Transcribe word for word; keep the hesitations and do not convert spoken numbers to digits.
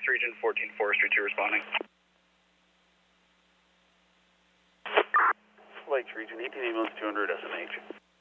Lakes Region, fourteen Forestry two responding. Lakes Region, eighteen ambulance two hundred S M H.